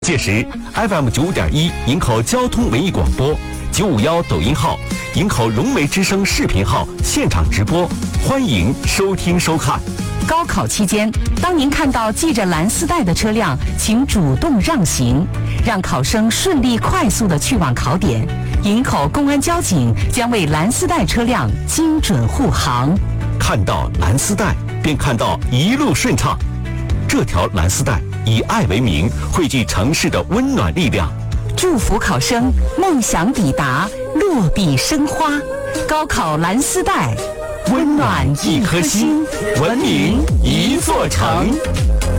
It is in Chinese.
届时 FM9.1营口交通文艺广播951抖音号、营口融媒之声视频号现场直播，欢迎收听收看。 高考期间，当您看到系着蓝丝带的车辆，请主动让行，让考生顺利快速地去往考点。营口公安交警将为蓝丝带车辆精准护航。 看到蓝丝带，便看到一路顺畅。这条蓝丝带以爱为名，汇聚城市的温暖力量。 祝福考生梦想抵达，落笔生花。高考蓝丝带，温暖一颗心，文明一座城。